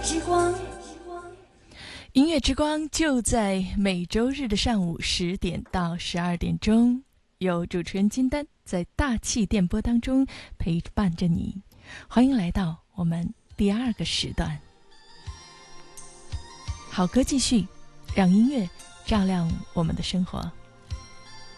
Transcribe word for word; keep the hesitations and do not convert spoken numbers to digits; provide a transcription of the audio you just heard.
之光， 音乐之光就在每周日的上午十点到十二点钟，有主持人金丹在大气电波当中陪伴着你。欢迎来到我们第二个时段。好歌继续，让音乐照亮我们的生活。